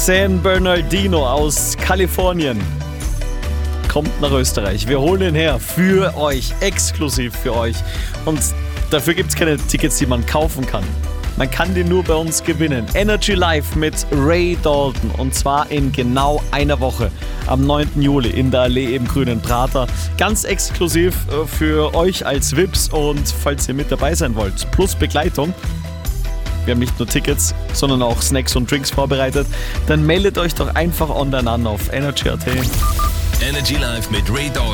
San Bernardino aus Kalifornien kommt nach Österreich. Wir holen ihn her für euch, exklusiv für euch. Und dafür gibt es keine Tickets, die man kaufen kann. Man kann die nur bei uns gewinnen. Energy Live mit Ray Dalton. Und zwar in genau einer Woche. Am 9. Juli in der Allee im Grünen Prater. Ganz exklusiv für euch als VIPs und falls ihr mit dabei sein wollt. Plus Begleitung. Wir haben nicht nur Tickets, sondern auch Snacks und Drinks vorbereitet. Dann meldet euch doch einfach online an auf energy.at. Energy Live mit Ray Dalton.